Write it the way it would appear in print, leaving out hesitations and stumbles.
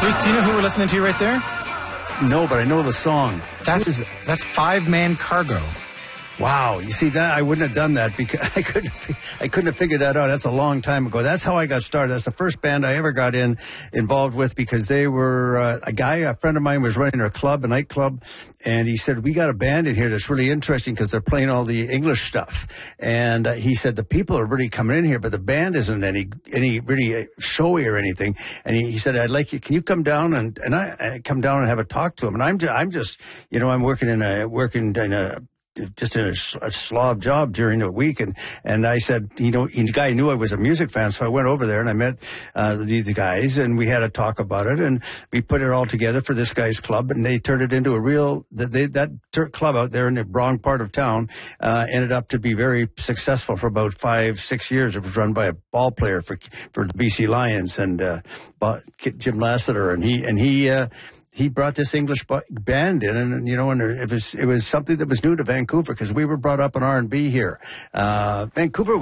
Bruce, do you know who we're listening to right there? No, but I know the song. That's Five Man Cargo. Wow, you see that I wouldn't have done that because I couldn't have figured that out. That's a long time ago. That's how I got started. That's the first band I ever got involved with because they were a friend of mine was running a nightclub, and he said, "We got a band in here that's really interesting because they're playing all the English stuff." And he said the people are really coming in here, but the band isn't any really showy or anything. And he said, "I'd like you. Can you come down and I come down and have a talk to him?" And I'm just I'm working in a slob job during the week. And I said, the guy knew I was a music fan. So I went over there and I met, these guys and we had a talk about it and we put it all together for this guy's club and they turned it into that club out there in the wrong part of town, ended up to be very successful for about 5-6 years. It was run by a ball player for the BC Lions and, Jim Lassiter and he brought this English band in, and it was something that was new to Vancouver because we were brought up in R&B here. Vancouver